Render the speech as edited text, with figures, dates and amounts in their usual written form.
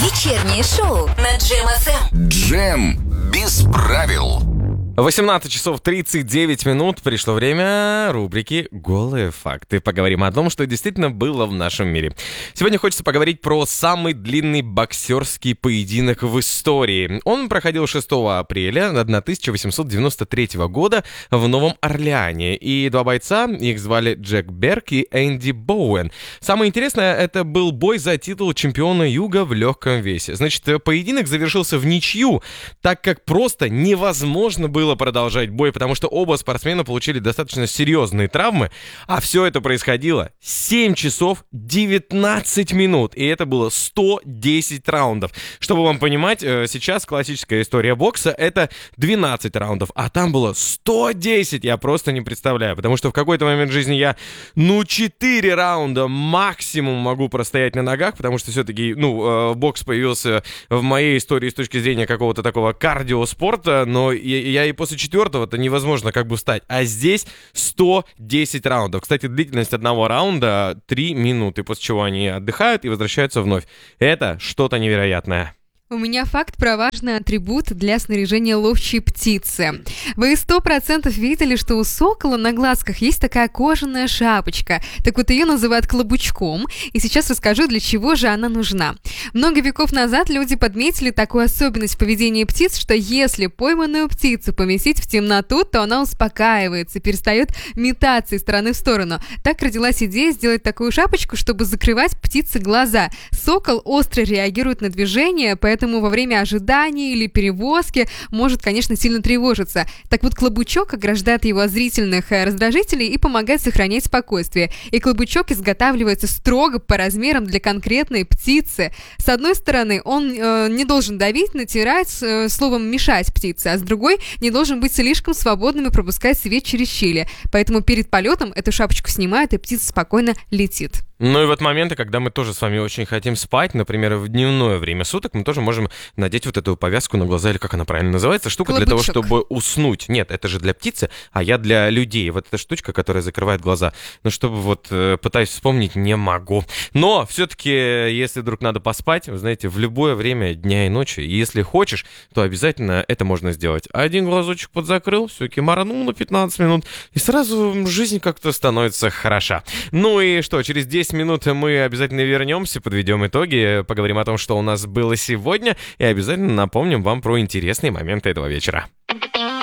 Вечернее шоу на Джем ФМ. Джем без правил. 18 часов 39 минут. Пришло время рубрики «Голые факты». Поговорим о том, что действительно было в нашем мире. Сегодня хочется поговорить про самый длинный боксерский поединок в истории. Он проходил 6 апреля 1893 года в Новом Орлеане. И два бойца, их звали Джек Берг и Энди Боуэн. Самое интересное, это был бой за титул чемпиона Юга в легком весе. Значит, поединок завершился в ничью, так как просто невозможно было продолжать бой, потому что оба спортсмена получили достаточно серьезные травмы, а все это происходило 7 часов 19 минут, и это было 110 раундов. Чтобы вам понимать, сейчас классическая история бокса — это 12 раундов, а там было 110, я просто не представляю, потому что в какой-то момент жизни я, 4 раунда максимум могу простоять на ногах, потому что все-таки, бокс появился в моей истории с точки зрения какого-то такого кардиоспорта, но я и после 4-го-то невозможно встать. А здесь 110 раундов. Кстати, длительность одного раунда 3 минуты, после чего они отдыхают и возвращаются вновь. Это что-то невероятное. У меня факт про важный атрибут для снаряжения ловчей птицы. Вы 100% видели, что у сокола на глазках есть такая кожаная шапочка. Так вот, ее называют клобучком. И сейчас расскажу, для чего же она нужна. Много веков назад люди подметили такую особенность в поведении птиц, что если пойманную птицу поместить в темноту, то она успокаивается, перестает метаться из стороны в сторону. Так родилась идея сделать такую шапочку, чтобы закрывать птице глаза. Сокол остро реагирует на движение, поэтому во время ожидания или перевозки может, конечно, сильно тревожиться. Так вот, клобучок ограждает его от зрительных раздражителей и помогает сохранять спокойствие. И клобучок изготавливается строго по размерам для конкретной птицы. С одной стороны, он не должен давить, натирать, словом, мешать птице, а с другой не должен быть слишком свободным и пропускать свет через щели. Поэтому перед полетом эту шапочку снимают, и птица спокойно летит. Ну и вот моменты, когда мы тоже с вами очень хотим спать, например, в дневное время суток, мы тоже можем надеть вот эту повязку на глаза, или как она правильно называется, штука Клобучок. для того, чтобы уснуть. Нет, это же для птицы, а я для людей. Вот эта штучка, которая закрывает глаза. Ну, чтобы пытаюсь вспомнить, не могу. Но все-таки, если вдруг надо поспать, вы знаете, в любое время дня и ночи, и если хочешь, то обязательно это можно сделать. Один глазочек подзакрыл, все-таки моргнул на 15 минут, и сразу жизнь как-то становится хороша. Ну и что, через 10 минут мы обязательно вернемся, подведем итоги, поговорим о том, что у нас было сегодня, и обязательно напомним вам про интересные моменты этого вечера.